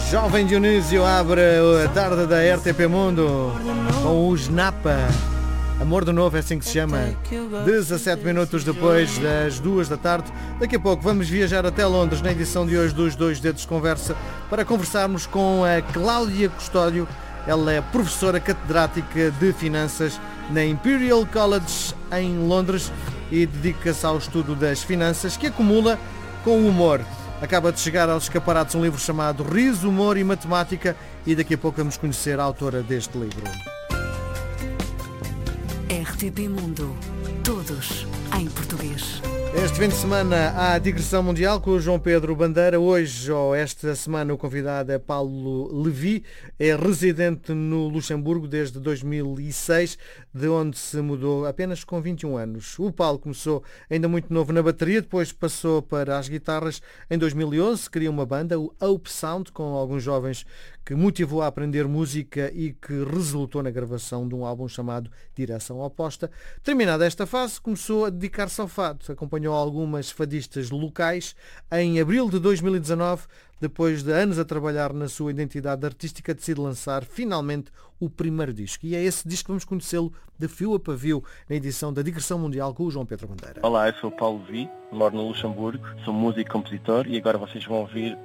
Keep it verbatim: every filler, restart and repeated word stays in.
Jovem Dionísio abre a tarde da R T P Mundo com o Snapa. Amor do Novo é assim que se chama. dezassete minutos depois das duas da tarde. Daqui a pouco vamos viajar até Londres na edição de hoje dos Dois Dedos de Conversa para conversarmos com a Cláudia Custódio. Ela é professora catedrática de Finanças na Imperial College em Londres e dedica-se ao estudo das finanças, que acumula com o humor. Acaba de chegar aos escaparates um livro chamado Riso, Humor e Matemática e daqui a pouco vamos conhecer a autora deste livro. R T P Mundo. Todos em português. Este fim de semana há a digressão mundial com o João Pedro Bandeira. Hoje, ou esta semana, o convidado é Paulo Levi. É residente no Luxemburgo desde dois mil e seis, de onde se mudou apenas com vinte e um anos. O Paulo começou ainda muito novo na bateria, depois passou para as guitarras. Em dois mil e onze criou uma banda, o Hope Sound, com alguns jovens, que motivou a aprender música e que resultou na gravação de um álbum chamado Direção Oposta. Terminada esta fase, começou a dedicar-se ao fado. Acompanhou algumas fadistas locais. Em abril de dois mil e dezanove, depois de anos a trabalhar na sua identidade artística, decide lançar finalmente o primeiro disco. E é esse disco que vamos conhecê-lo de fio a pavio na edição da Digressão Mundial com o João Pedro Bandeira. Olá, eu sou o Paulo Levi, moro no Luxemburgo, sou músico e compositor e agora vocês vão ouvir